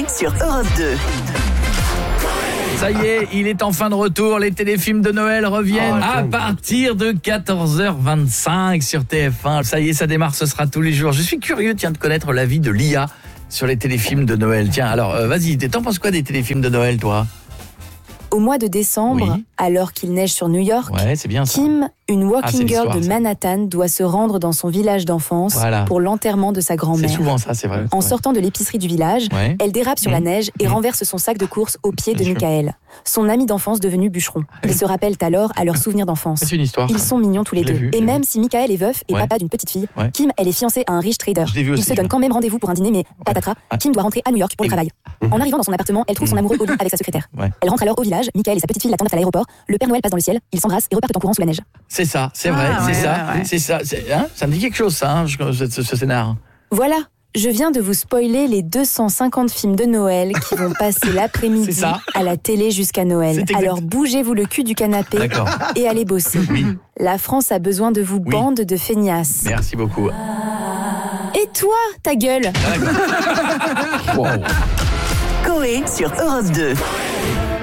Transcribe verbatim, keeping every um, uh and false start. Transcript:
sur Europe deux. Ça y est, il est enfin de retour. Les téléfilms de Noël reviennent Oh, à partir de quatorze heures vingt-cinq sur T F un. Ça y est, ça démarre, ce sera tous les jours. Je suis curieux, tiens, de connaître l'avis de l'I A sur les téléfilms de Noël. Tiens, alors, euh, vas-y, t'en penses quoi des téléfilms de Noël, toi ? Au mois de décembre, Oui. alors qu'il neige sur New York, Ouais, c'est bien ça. Kim, une Ah, walking c'est girl l'histoire, de ça. Manhattan, doit se rendre dans son village d'enfance Voilà. pour l'enterrement de sa C'est grand-mère. souvent ça, c'est vrai. En Ouais. sortant de l'épicerie du village, Ouais. elle dérape sur Mmh. la neige et Mmh. renverse son sac de course aux pieds de Bien sûr. Michael, son ami d'enfance devenu bûcheron. Ils se rappellent alors à leurs souvenirs d'enfance. C'est une histoire. Ils sont mignons tous les Je l'ai deux. vu, et je l'ai même si Michael est veuf et Ouais. papa d'une petite fille, Ouais. Kim, elle est fiancée à un riche trader. Je l'ai vu Ils aussi, se donnent ouais. quand même rendez-vous pour un dîner, mais patatras, Ouais. Kim doit rentrer à New York pour le Et- travail. En arrivant dans son appartement, elle trouve son amoureux au lit avec sa secrétaire. Ouais. Elle rentre alors au village, Michael et sa petite fille l'attendent à l'aéroport, le Père Noël passe dans le ciel, ils s'embrassent et repartent en courant sous la neige. C'est ça, c'est vrai, Ah, c'est ouais, ça, ouais, ouais. c'est ça. c'est- hein, ça me dit quelque chose, ça, hein, je- ce, ce- ce scénar. Voilà, je viens de vous spoiler les deux cent cinquante films de Noël qui vont passer l'après-midi C'est ça. à la télé jusqu'à Noël. C'est exact. Alors bougez-vous le cul du canapé D'accord. et allez bosser. Oui. La France a besoin de vous, Oui. bande de feignasses. Merci beaucoup. Et toi, ta gueule Wow. Coé sur Europe deux.